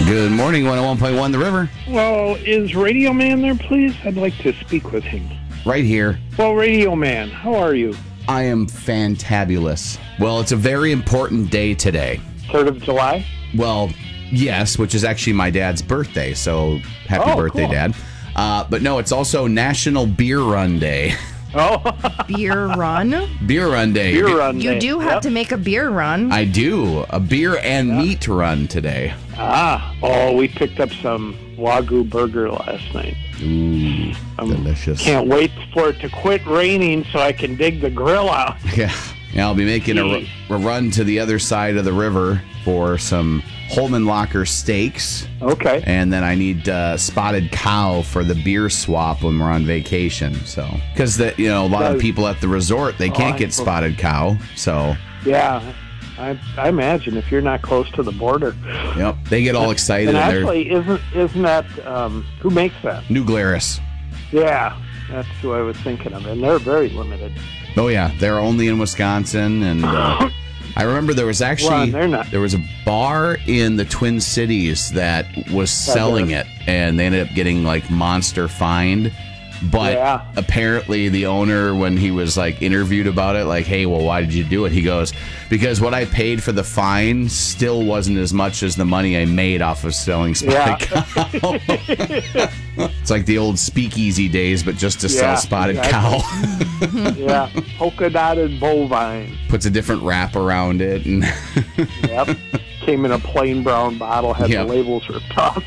Good morning, 101.1 The River. Well, is Radio Man there, please? I'd like to speak with him. Right here. Well, Radio Man, how are you? I am fantabulous. Well, it's a very important day today. 3rd of July? Well, yes, which is actually my dad's birthday, so happy birthday, cool. Dad. But no, it's also National Beer Run Day. Oh, Beer run? Beer Run Day. beer run You day. do have to make a beer run. I do. A beer and meat run today. We picked up some Wagyu burger last night. Ooh, delicious. Can't wait for it to quit raining so I can dig the grill out. Yeah, I'll be making a run to the other side of the river for some Holman Locker steaks. Okay. And then I need Spotted Cow for the beer swap when we're on vacation. So, because a lot of people at the resort, they can't get Spotted Cow. So, yeah, I imagine if you're not close to the border. Yep, they get all excited. And actually, isn't that who makes that? New Glarus. Yeah, that's who I was thinking of, and they're very limited. Oh yeah, they're only in Wisconsin, and I remember there was actually there was a bar in the Twin Cities that was selling it, and they ended up getting like monster fined. But apparently the owner, when he was like interviewed about it, like, hey, well, why did you do it? He goes, because what I paid for the fine still wasn't as much as the money I made off of selling Spotted Cow. It's like the old speakeasy days, but just to sell Spotted Cow. Yeah, polka dotted bovine. Puts a different wrap around it. And Yep. Came in a plain brown bottle, had the labels ripped off.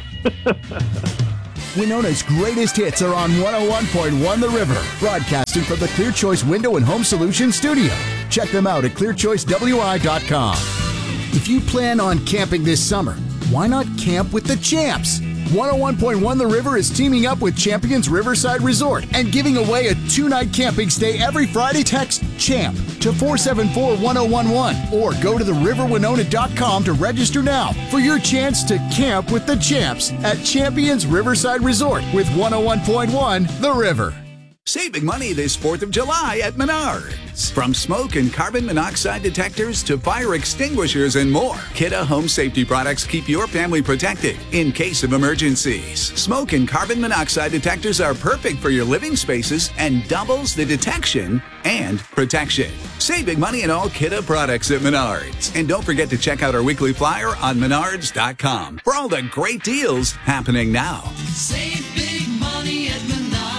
Winona's greatest hits are on 101.1 The River, broadcasting from the Clear Choice Window and Home Solutions studio. Check them out at clearchoicewi.com. If you plan on camping this summer, why not camp with the champs? 101.1 The River is teaming up with Champions Riverside Resort and giving away a 2-night camping stay every Friday. Text CHAMP to 474-1011 or go to theriverwinona.com to register now for your chance to camp with the champs at Champions Riverside Resort with 101.1 The River. Save big money this 4th of July at Menards. From smoke and carbon monoxide detectors to fire extinguishers and more, Kidde Home Safety products keep your family protected in case of emergencies. Smoke and carbon monoxide detectors are perfect for your living spaces and doubles the detection and protection. Save big money in all Kidde products at Menards. And don't forget to check out our weekly flyer on menards.com for all the great deals happening now. Save big money at Menards.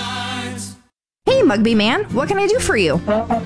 Hey, Mugby Man, what can I do for you?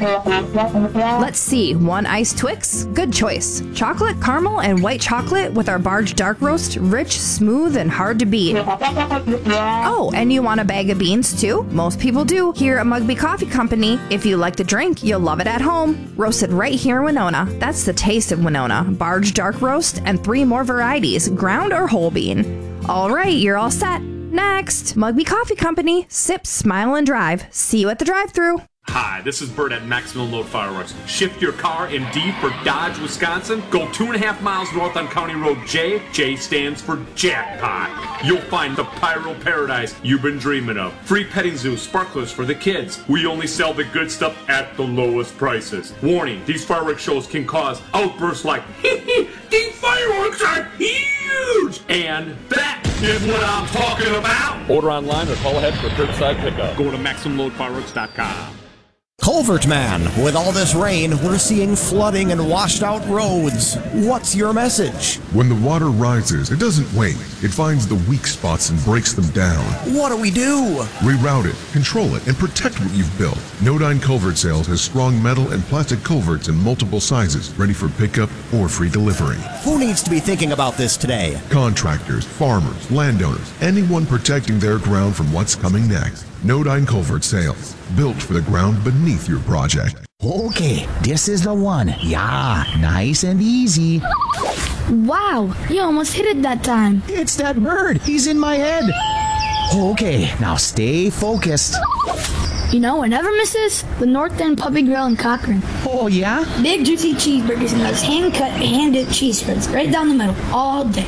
Let's see. 1 iced Twix? Good choice. Chocolate, caramel, and white chocolate with our Barge Dark Roast. Rich, smooth, and hard to beat. Oh, and you want a bag of beans, too? Most people do. Here at Mugby Coffee Company, if you like the drink, you'll love it at home. Roasted right here in Winona. That's the taste of Winona. Barge Dark Roast and 3 more varieties, ground or whole bean. All right, you're all set. Next, Mugby Coffee Company. Sip, smile, and drive. See you at the drive-thru. Hi, this is Bert at Maximum Load Fireworks. Shift your car in D for Dodge, Wisconsin. Go 2.5 miles north on County Road J. J stands for jackpot. You'll find the pyro paradise you've been dreaming of. Free petting zoo, sparklers for the kids. We only sell the good stuff at the lowest prices. Warning, these fireworks shows can cause outbursts like, these fireworks are huge! And that is what I'm talking about. Order online or call ahead for curbside pickup. Go to MaximumLoadFireworks.com. Culvert Man, with all this rain, we're seeing flooding and washed out roads. What's your message? When the water rises, it doesn't wait. It finds the weak spots and breaks them down. What do we do? Reroute it, control it, and protect what you've built. Nodine Culvert Sales has strong metal and plastic culverts in multiple sizes, ready for pickup or free delivery. Who needs to be thinking about this today? Contractors, farmers, landowners, anyone protecting their ground from what's coming next. Nodine Culvert Sales, built for the ground beneath your project. Okay, this is the one. Yeah, nice and easy. Wow, you almost hit it that time. It's that bird. He's in my head. Okay, now stay focused. You know what never misses? The North End Puppy Grill in Cochrane. Oh, yeah? Big, juicy cheeseburgers and those hand-cut, hand-dipped cheese spreads right down the middle all day.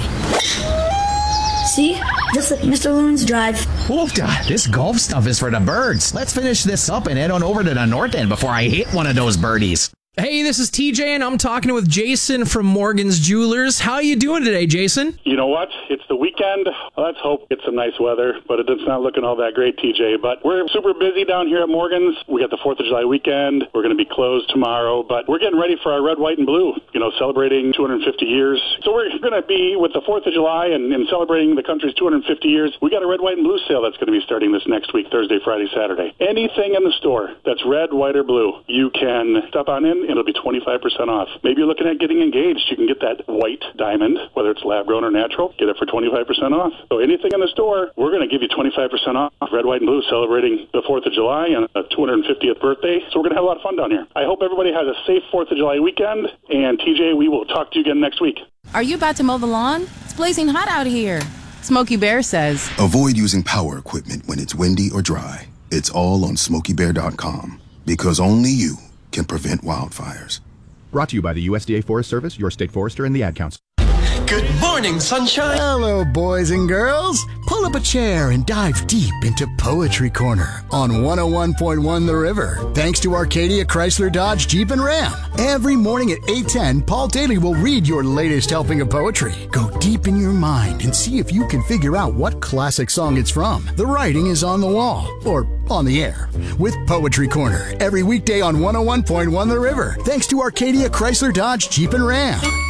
See? Just like Mr. Loon's Drive. Oofda, this golf stuff is for the birds. Let's finish this up and head on over to the North End before I hit one of those birdies. Hey, this is TJ, and I'm talking with Jason from Morgan's Jewelers. How are you doing today, Jason? You know what? It's the weekend. Let's hope it's some nice weather, but it's not looking all that great, TJ. But we're super busy down here at Morgan's. We got the 4th of July weekend. We're going to be closed tomorrow, but we're getting ready for our red, white, and blue, celebrating 250 years. So we're going to be with the 4th of July and celebrating the country's 250 years. We got a red, white, and blue sale that's going to be starting this next week, Thursday, Friday, Saturday. Anything in the store that's red, white, or blue, you can stop on in. It'll be 25% off. Maybe you're looking at getting engaged. You can get that white diamond, whether it's lab-grown or natural, get it for 25% off. So anything in the store, we're going to give you 25% off. Red, white, and blue celebrating the 4th of July and a 250th birthday. So we're going to have a lot of fun down here. I hope everybody has a safe 4th of July weekend. And TJ, we will talk to you again next week. Are you about to mow the lawn? It's blazing hot out here. Smokey Bear says, avoid using power equipment when it's windy or dry. It's all on SmokeyBear.com, because only you can prevent wildfires. Brought to you by the USDA Forest Service, your state forester, and the Ad Council. Good morning, sunshine. Hello, boys and girls. Pull up a chair and dive deep into Poetry Corner on 101.1 The River. Thanks to Arcadia Chrysler Dodge Jeep and Ram. Every morning at 8:10, Paul Daly will read your latest helping of poetry. Go deep in your mind and see if you can figure out what classic song it's from. The writing is on the wall, or on the air, with Poetry Corner every weekday on 101.1 The River. Thanks to Arcadia Chrysler Dodge Jeep and Ram.